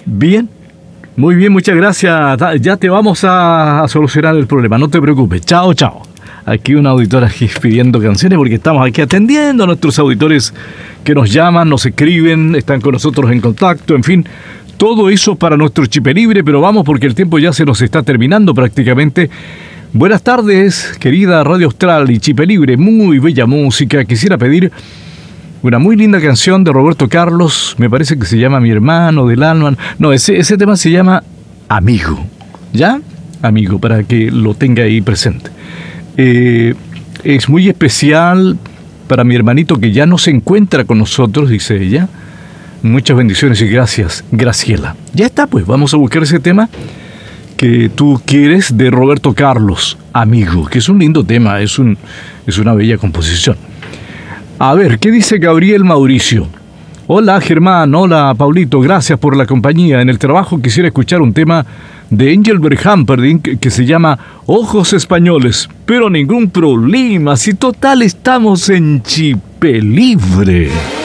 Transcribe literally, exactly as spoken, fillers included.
Bien, muy bien, muchas gracias. Da- Ya te vamos a, a solucionar el problema, no te preocupes. Chao, chao. Aquí una auditora aquí pidiendo canciones porque estamos aquí atendiendo a nuestros auditores que nos llaman, nos escriben, están con nosotros en contacto, en fin. Todo eso para nuestro Chipe Libre, pero vamos porque el tiempo ya se nos está terminando prácticamente. Buenas tardes, querida Radio Austral y Chipe Libre, muy bella música. Quisiera pedir una muy linda canción de Roberto Carlos, me parece que se llama Mi hermano del alma. No, ese, ese tema se llama Amigo. ¿Ya? Amigo, para que lo tenga ahí presente. Eh, es muy especial para mi hermanito que ya no se encuentra con nosotros, dice ella. Muchas bendiciones y gracias, Graciela. Ya está, pues, vamos a buscar ese tema que tú quieres de Roberto Carlos, Amigo, que es un lindo tema, es, un, es una bella composición. A ver, ¿qué dice Gabriel Mauricio? Hola Germán, hola Paulito, gracias por la compañía. En el trabajo quisiera escuchar un tema de Engelbert Humperdinck que, que se llama Ojos Españoles, pero ningún problema, si total estamos en Chipe Libre.